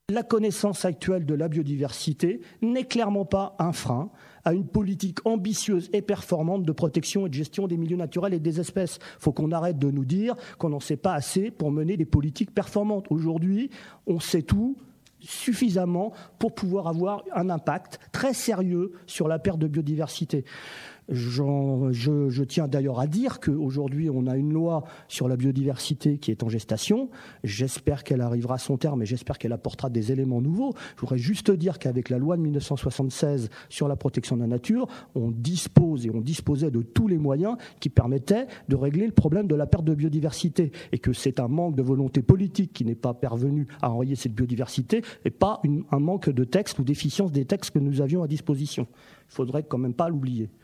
La connaissance actuelle de la biodiversité n'est clairement pas un frein à une politique ambitieuse et performante de protection et de gestion des milieux naturels et des espèces. Il faut qu'on arrête de nous dire qu'on n'en sait pas assez pour mener des politiques performantes. Aujourd'hui, on sait tout suffisamment pour pouvoir avoir un impact très sérieux sur la perte de biodiversité. Je tiens d'ailleurs à dire qu'aujourd'hui, on a une loi sur la biodiversité qui est en gestation. J'espère qu'elle arrivera à son terme et j'espère qu'elle apportera des éléments nouveaux. Je voudrais juste dire qu'avec la loi de 1976 sur la protection de la nature, on disposait de tous les moyens qui permettaient de régler le problème de la perte de biodiversité et que c'est un manque de volonté politique qui n'est pas parvenu à enrayer cette biodiversité et pas un manque de texte ou d'efficience des textes que nous avions à disposition. Il ne faudrait quand même pas l'oublier.